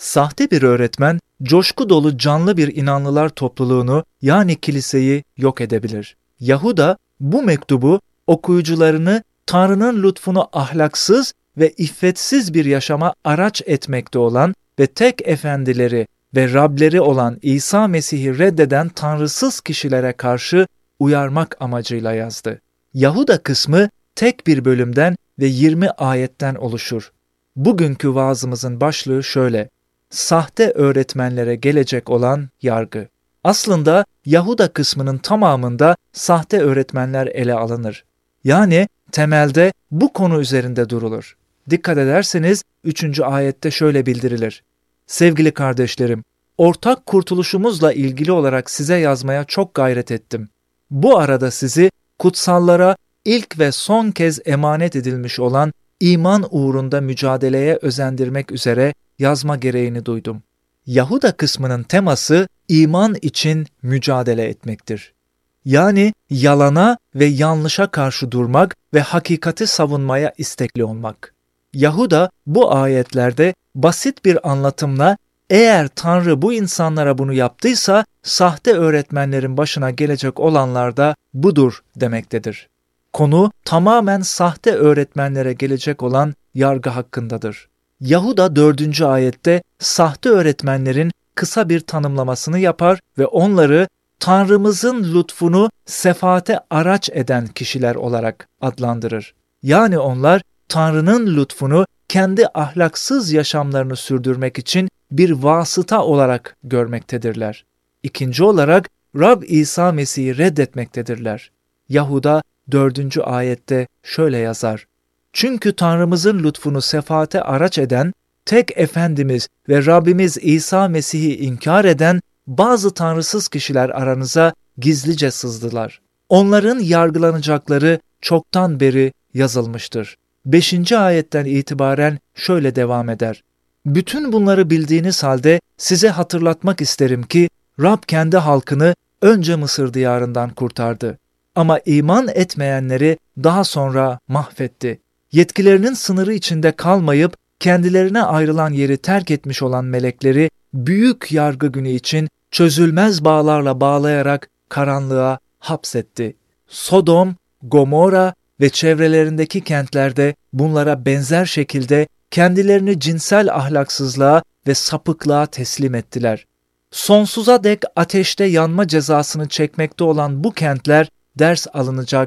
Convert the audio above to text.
Sahte bir öğretmen, coşku dolu canlı bir inanlılar topluluğunu yani kiliseyi yok edebilir. Yahuda bu mektubu okuyucularını Tanrı'nın lütfunu ahlaksız ve iffetsiz bir yaşama araç etmekte olan ve tek efendileri ve Rableri olan İsa Mesih'i reddeden tanrısız kişilere karşı uyarmak amacıyla yazdı. Yahuda kısmı tek bir bölümden ve 20 ayetten oluşur. Bugünkü vaazımızın başlığı şöyle: Sahte öğretmenlere gelecek olan yargı. Aslında Yahuda kısmının tamamında sahte öğretmenler ele alınır. Yani temelde bu konu üzerinde durulur. Dikkat ederseniz 3. ayette şöyle bildirilir: Sevgili kardeşlerim, ortak kurtuluşumuzla ilgili olarak size yazmaya çok gayret ettim. Bu arada sizi kutsallara ilk ve son kez emanet edilmiş olan iman uğrunda mücadeleye özendirmek üzere yazma gereğini duydum. Yahuda kısmının teması iman için mücadele etmektir. Yani yalana ve yanlışa karşı durmak ve hakikati savunmaya istekli olmak. Yahuda bu ayetlerde basit bir anlatımla eğer Tanrı bu insanlara bunu yaptıysa sahte öğretmenlerin başına gelecek olanlar da budur demektedir. Konu tamamen sahte öğretmenlere gelecek olan yargı hakkındadır. Yahuda 4. ayette sahte öğretmenlerin kısa bir tanımlamasını yapar ve onları Tanrımızın lütfunu sefaate araç eden kişiler olarak adlandırır. Yani onlar Tanrı'nın lütfunu kendi ahlaksız yaşamlarını sürdürmek için bir vasıta olarak görmektedirler. İkinci olarak Rab İsa Mesih'i reddetmektedirler. Yahuda 4. ayette şöyle yazar: Çünkü Tanrımızın lütfunu sefaate araç eden, tek Efendimiz ve Rabbimiz İsa Mesih'i inkar eden bazı tanrısız kişiler aranıza gizlice sızdılar. Onların yargılanacakları çoktan beri yazılmıştır. 5. ayetten itibaren şöyle devam eder: Bütün bunları bildiğiniz halde size hatırlatmak isterim ki Rab kendi halkını önce Mısır diyarından kurtardı. Ama iman etmeyenleri daha sonra mahvetti. Yetkilerinin sınırı içinde kalmayıp kendilerine ayrılan yeri terk etmiş olan melekleri büyük yargı günü için çözülmez bağlarla bağlayarak karanlığa hapsetti. Sodom, Gomorra ve çevrelerindeki kentlerde bunlara benzer şekilde kendilerini cinsel ahlaksızlığa ve sapıklığa teslim ettiler. Sonsuza dek ateşte yanma cezasını çekmekte olan bu kentler ders alınacak